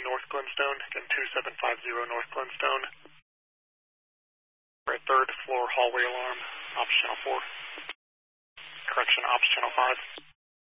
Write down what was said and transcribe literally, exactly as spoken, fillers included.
North Glenstone, again two seven five zero North Glenstone. We're at third floor hallway alarm, ops channel four. Correction, ops channel five.